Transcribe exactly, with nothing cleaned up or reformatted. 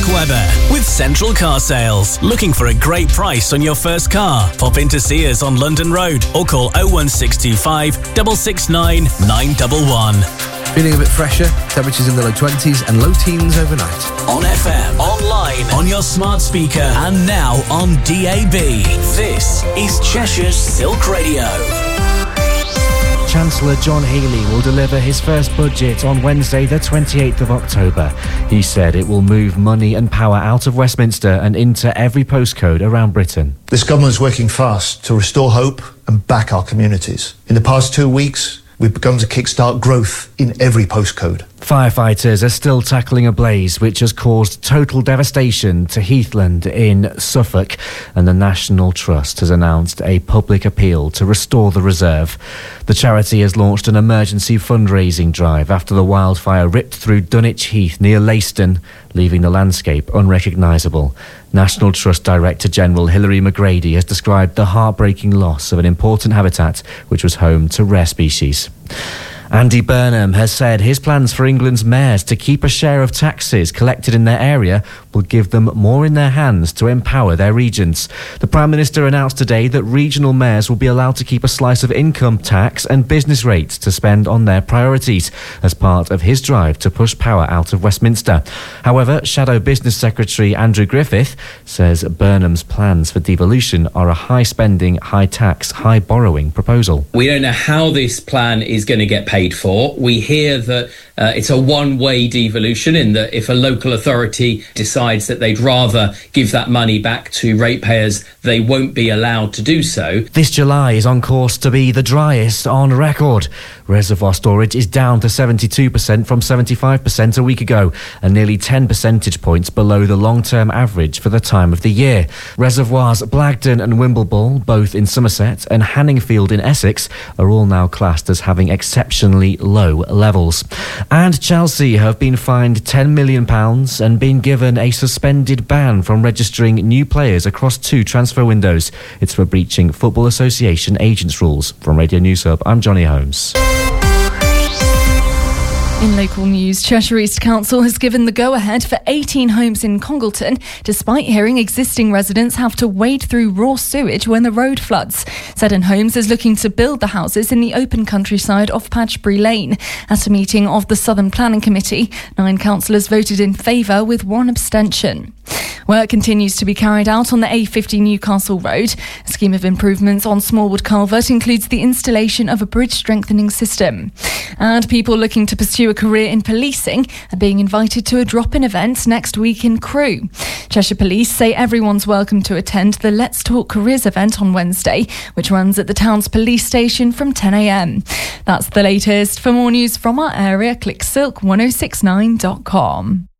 Mark Webber with Central Car Sales. Looking for a great price on your first car? Pop in to see us on London Road or call oh one six two five, six six nine, nine one one. Feeling a bit fresher, temperatures in the low twenties and low teens overnight. On F M, online, on your smart speaker, and now on D A B. This is Cheshire's Silk Radio. Chancellor John Healey will deliver his first budget on Wednesday the twenty-eighth of October. He said it will move money and power out of Westminster and into every postcode around Britain. This government is working fast to restore hope and back our communities. In the past two weeks, we've begun to kickstart growth in every postcode. Firefighters are still tackling a blaze which has caused total devastation to Heathland in Suffolk, and the National Trust has announced a public appeal to restore the reserve. The charity has launched an emergency fundraising drive after the wildfire ripped through Dunwich Heath near Leiston, leaving the landscape unrecognisable. National Trust Director General Hilary McGrady has described the heartbreaking loss of an important habitat which was home to rare species. Andy Burnham has said his plans for England's mayors to keep a share of taxes collected in their area will give them more in their hands to empower their regions. The Prime Minister announced today that regional mayors will be allowed to keep a slice of income tax and business rates to spend on their priorities as part of his drive to push power out of Westminster. However, Shadow Business Secretary Andrew Griffith says Burnham's plans for devolution are a high-spending, high-tax, high-borrowing proposal. We don't know how this plan is going to get paid for. We hear that uh, it's a one-way devolution, in that if a local authority decides that they'd rather give that money back to ratepayers, they won't be allowed to do so. This July is on course to be the driest on record. Reservoir storage is down to seventy-two percent from seventy-five percent a week ago, and nearly ten percentage points below the long-term average for the time of the year. Reservoirs Blagdon and Wimbleball, both in Somerset, and Hanningfield in Essex, are all now classed as having exceptionally low levels. And Chelsea have been fined ten million pounds and been given a suspended ban from registering new players across two transfer windows. It's for breaching Football Association agents' rules. From Radio News Hub, I'm Johnny Holmes. In local news, Cheshire East Council has given the go-ahead for eighteen homes in Congleton, despite hearing existing residents have to wade through raw sewage when the road floods. Seddon Homes is looking to build the houses in the open countryside of Patchbury Lane. At a meeting of the Southern Planning Committee, nine councillors voted in favour with one abstention. Work continues to be carried out on the A fifty Newcastle Road. A scheme of improvements on Smallwood Culvert includes the installation of a bridge strengthening system. And people looking to pursue a career in policing are being invited to a drop-in event next week in Crewe. Cheshire Police say everyone's welcome to attend the Let's Talk Careers event on Wednesday, which runs at the town's police station from ten a m. That's the latest. For more news from our area, click silk ten sixty-nine dot com.